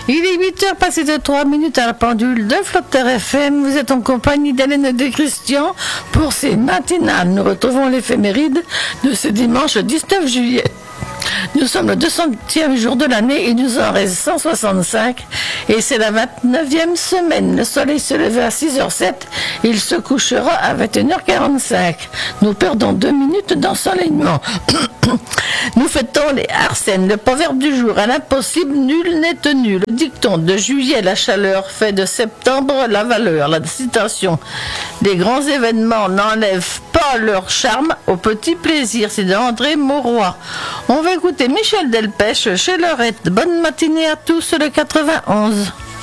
Il est 8h passé de 3 minutes à la pendule de Flotter FM. Vous êtes en compagnie d'Hélène et de Christian pour ces matinales. Nous retrouvons l'éphéméride de ce dimanche 19 juillet. Nous sommes le 200e jour de l'année et nous en reste 165 et c'est la 29e semaine. Le soleil se levait à 6h07 et il se couchera à 21h45. Nous perdons 2 minutes d'ensoleillement. Nous fêtons les Arsènes, le proverbe du jour, à l'impossible, nul n'est tenu. Le dicton de juillet, la chaleur fait de septembre la valeur. La citation, les grands événements n'enlèvent pas leur charme au petit plaisir. C'est de André Mauroy. On va écouter Michel Delpech chez Lorette. Bonne matinée à tous, le 91.